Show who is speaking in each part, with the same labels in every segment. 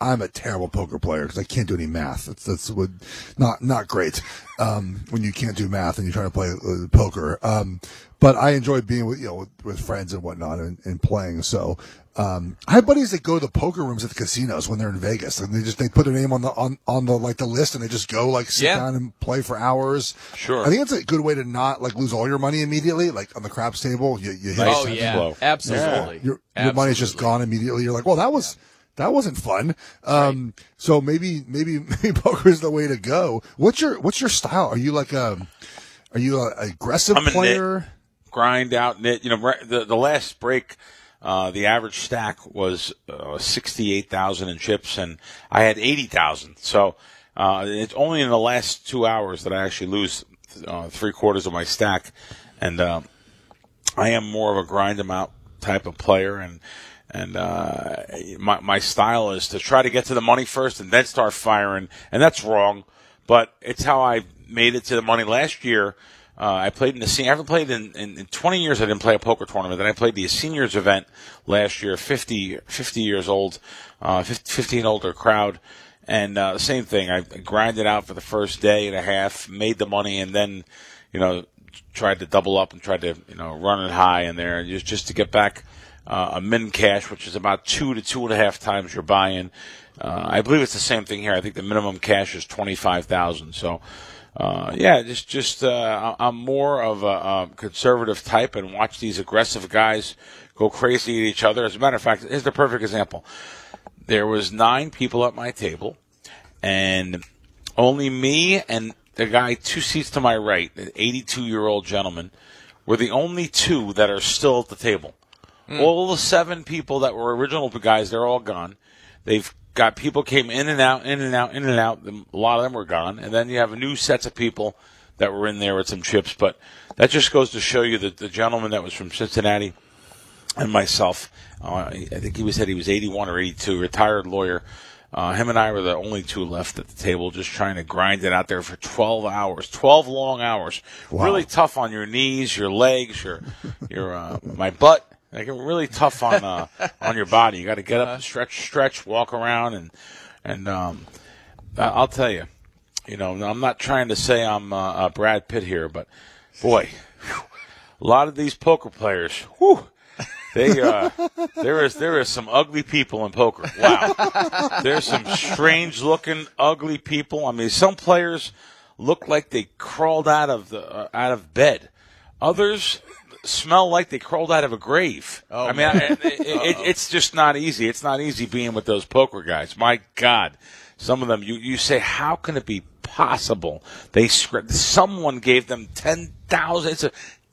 Speaker 1: I'm a terrible poker player because I can't do any math. That's not great when you can't do math and you're trying to play poker. But I enjoy being with friends and whatnot and playing. So I have buddies that go to the poker rooms at the casinos when they're in Vegas, and they put their name on the list, and they just go sit down and play for hours.
Speaker 2: Sure.
Speaker 1: I think it's a good way to not lose all your money immediately. Like on the craps table, you hit
Speaker 3: yeah, absolutely.
Speaker 1: Your money's just gone immediately. You're like, well, that wasn't fun. So maybe poker is the way to go. What's your style? Are you an aggressive player?
Speaker 2: Grind out, knit. The last break, the average stack was 68,000 in chips, and I had 80,000. So it's only in the last 2 hours that I actually lose 3/4 of my stack, and I am more of a grind them out type of player, and my style is to try to get to the money first and then start firing, and that's wrong, but it's how I made it to the money last year. I played in the senior. I haven't played in 20 years. I didn't play a poker tournament. Then I played the seniors event last year, 50 years old, 15 older crowd. And same thing. I grinded out for the first day and a half, made the money, and then, tried to double up and tried to, run it high in there just to get back a min cash, which is about 2 to 2.5 times your buy-in. I believe it's the same thing here. I think the minimum cash is 25,000. So. I'm more of a conservative type and watch these aggressive guys go crazy at each other. As a matter of fact, here's the perfect example. There was 9 people at my table, and only me and the guy 2 seats to my right, an 82-year-old gentleman, were the only 2 that are still at the table. All the 7 people that were original guys, they're all gone. They've got people came in and out. A lot of them were gone. And then you have new sets of people that were in there with some chips. But that just goes to show you that the gentleman that was from Cincinnati and myself, I think he said he was 81 or 82, retired lawyer. Him and I were the only 2 left at the table, just trying to grind it out there for 12 hours, 12 long hours. Wow. Really tough on your knees, your legs, your my butt. Like really tough on your body. You got to get up, stretch, walk around, and I'll tell you, I'm not trying to say I'm Brad Pitt here, but boy, a lot of these poker players, there is some ugly people in poker. Wow, there's some strange looking ugly people. I mean, some players look like they crawled out of bed. Others smell like they crawled out of a grave. Oh, I mean, it's just not easy. It's not easy being with those poker guys. My God, some of them, you say, how can it be possible? Someone gave them $10,000. It's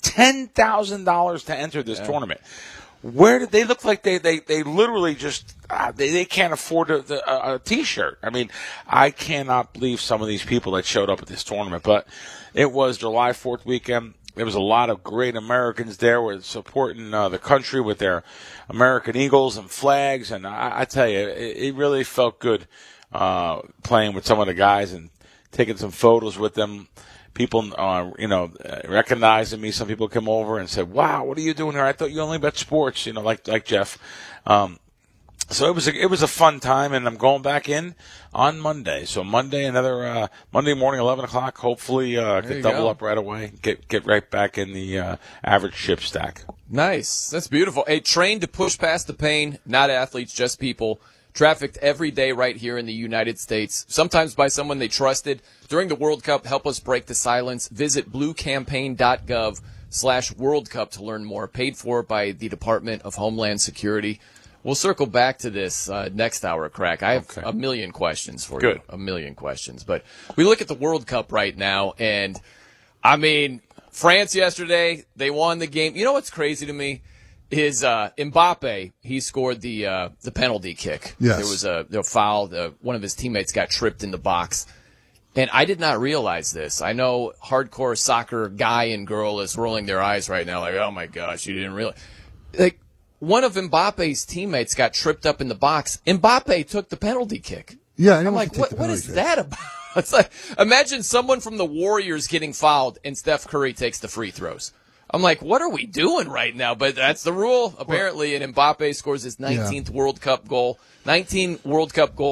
Speaker 2: $10,000 to enter this tournament. Where did they look like? They literally just they can't afford a T-shirt. I mean, I cannot believe some of these people that showed up at this tournament. But it was July 4th weekend. There was a lot of great Americans there were supporting the country with their American Eagles and flags. And I tell you, it really felt good playing with some of the guys and taking some photos with them. People, recognizing me. Some people came over and said, "Wow, what are you doing here? I thought you only bet sports." Like Jeff. So it was a fun time, and I'm going back in on Monday. So Monday morning, 11 o'clock. Hopefully, could double up right away. Get right back in the average chip stack.
Speaker 3: Nice, that's beautiful. Hey, trained to push past the pain, not athletes, just people. Trafficked every day right here in the United States, sometimes by someone they trusted. During the World Cup, help us break the silence. Visit bluecampaign.gov/World Cup to learn more. Paid for by the Department of Homeland Security. We'll circle back to this next hour, Crack. I have a million questions for you. A million questions. But we look at the World Cup right now, and, I mean, France yesterday, they won the game. You know what's crazy to me? Is Mbappe, he scored the penalty kick.
Speaker 1: Yes.
Speaker 3: There was a foul. One of his teammates got tripped in the box. And I did not realize this. I know hardcore soccer guy and girl is rolling their eyes right now like, oh, my gosh, you didn't realize. Like, one of Mbappe's teammates got tripped up in the box. Mbappe took the penalty kick.
Speaker 1: Yeah,
Speaker 3: I'm like, what is that about? It's like, imagine someone from the Warriors getting fouled and Steph Curry takes the free throws. I'm like, what are we doing right now? But that's the rule, apparently. And Mbappe scores his 19th World Cup goal. 19 World Cup goals.